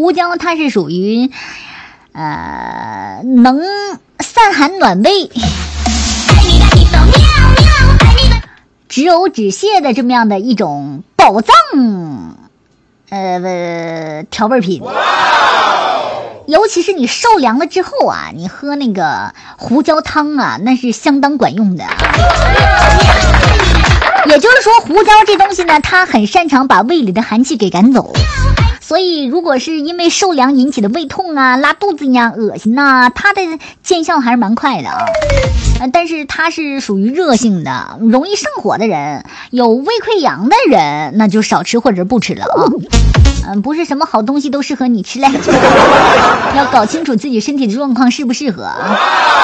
胡椒它是属于能散寒暖胃、止呕止泻的这么样的一种宝藏调味品。尤其是你受凉了之后啊，你喝那个胡椒汤啊，那是相当管用的。也就是说，胡椒这东西呢，它很擅长把胃里的寒气给赶走。所以如果是因为受凉引起的胃痛啊、拉肚子呀、恶心呐，它的见效还是蛮快的啊。但是它是属于热性的，容易上火的人，有胃溃疡的人，那就少吃或者不吃了啊。不是什么好东西都适合你吃嘞，要搞清楚自己身体的状况适不适合啊。